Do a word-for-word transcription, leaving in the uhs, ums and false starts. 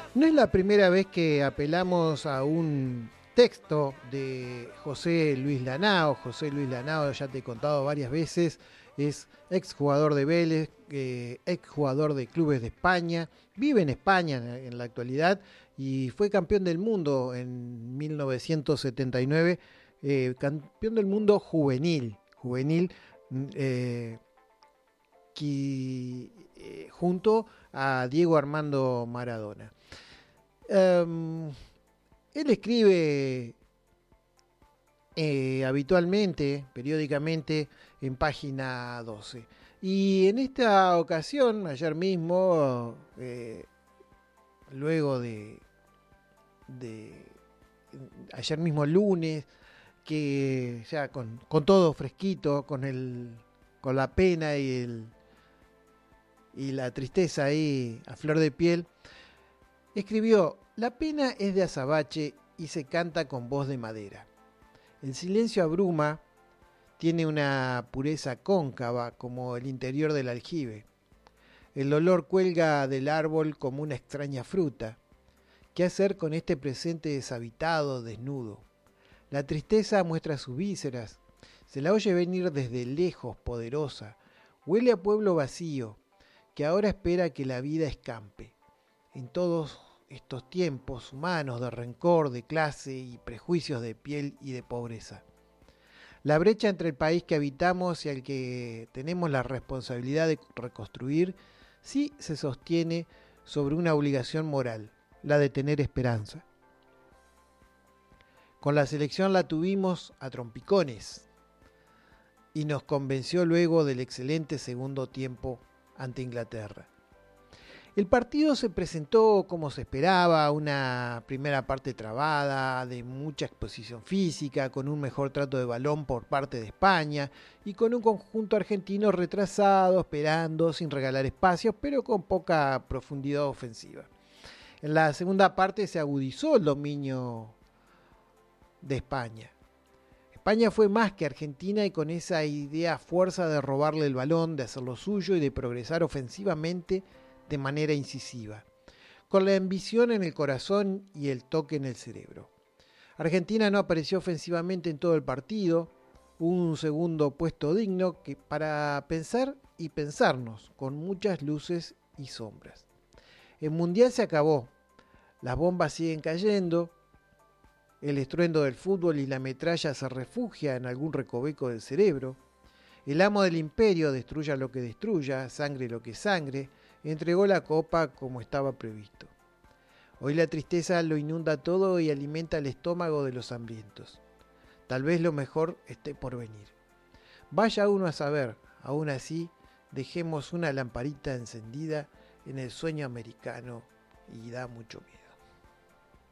No es la primera vez que apelamos a un texto de José Luis Lanao. José Luis Lanao, ya te he contado varias veces, es exjugador de Vélez, eh, exjugador de clubes de España, vive en España en, en la actualidad y fue campeón del mundo en mil novecientos setenta y nueve, eh, campeón del mundo juvenil, juvenil eh, qui- eh, junto a Diego Armando Maradona. Um, Él escribe eh, habitualmente, periódicamente, en página doce. Y en esta ocasión, ayer mismo, eh, luego de, de, ayer mismo lunes, que ya con, con todo fresquito, con el, con la pena y el y la tristeza ahí a flor de piel, escribió: la pena es de azabache y se canta con voz de madera. El silencio abruma, tiene una pureza cóncava como el interior del aljibe. El olor cuelga del árbol como una extraña fruta. ¿Qué hacer con este presente deshabitado, desnudo? La tristeza muestra sus vísceras. Se la oye venir desde lejos, poderosa. Huele a pueblo vacío, que ahora espera que la vida escampe. En todos estos tiempos humanos de rencor, de clase y prejuicios de piel y de pobreza. La brecha entre el país que habitamos y al que tenemos la responsabilidad de reconstruir sí se sostiene sobre una obligación moral, la de tener esperanza. Con la selección la tuvimos a trompicones y nos convenció luego del excelente segundo tiempo ante Inglaterra. El partido se presentó como se esperaba, una primera parte trabada, de mucha exposición física, con un mejor trato de balón por parte de España y con un conjunto argentino retrasado, esperando, sin regalar espacios, pero con poca profundidad ofensiva. En la segunda parte se agudizó el dominio de España. España fue más que Argentina y con esa idea fuerza de robarle el balón, de hacer lo suyo y de progresar ofensivamente de manera incisiva, con la ambición en el corazón y el toque en el cerebro. Argentina no apareció ofensivamente en todo el partido, un segundo puesto digno que para pensar y pensarnos, con muchas luces y sombras. El Mundial se acabó, las bombas siguen cayendo, el estruendo del fútbol y la metralla se refugia en algún recoveco del cerebro, el amo del imperio, destruya lo que destruya, sangre lo que sangre, entregó la copa como estaba previsto. Hoy la tristeza lo inunda todo y alimenta el estómago de los hambrientos. Tal vez lo mejor esté por venir. Vaya uno a saber, aún así, dejemos una lamparita encendida en el sueño americano y da mucho miedo.